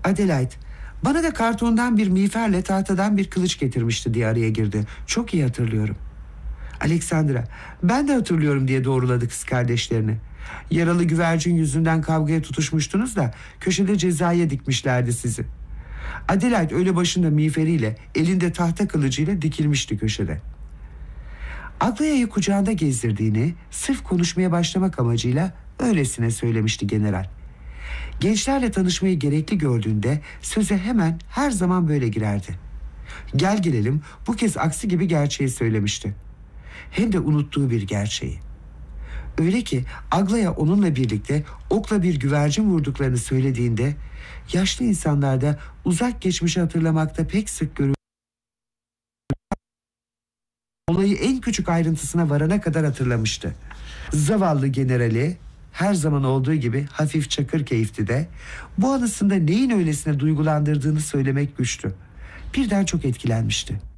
Adelaide, bana da kartondan bir miğferle tahtadan bir kılıç getirmişti diye araya girdi. Çok iyi hatırlıyorum. Alexandra, ben de hatırlıyorum diye doğruladı kız kardeşlerini. Yaralı güvercin yüzünden kavgaya tutuşmuştunuz da köşede cezaya dikmişlerdi sizi. Adelaide öyle başında miğferiyle, elinde tahta kılıcıyla dikilmişti köşede. Aglaia'yı kucağında gezdirdiğini sırf konuşmaya başlamak amacıyla öylesine söylemişti general. Gençlerle tanışmayı gerekli gördüğünde söze hemen her zaman böyle girerdi. Gel gelelim bu kez aksi gibi gerçeği söylemişti. Hem de unuttuğu bir gerçeği. Öyle ki Aglaia onunla birlikte okla bir güvercin vurduklarını söylediğinde yaşlı insanlarda uzak geçmişi hatırlamakta pek sık görülür. Olayı en küçük ayrıntısına varana kadar hatırlamıştı. Zavallı generali her zaman olduğu gibi hafif çakır keyifti de bu anısında neyin öylesine duygulandırdığını söylemek güçtü. Birden çok etkilenmişti.